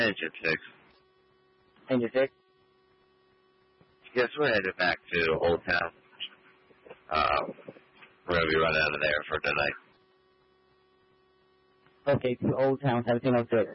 Engine 6. Engine 6? Yes, we're headed back to Old Town. We're going to be running out of there for tonight. Okay, to Old Town, everything looks good.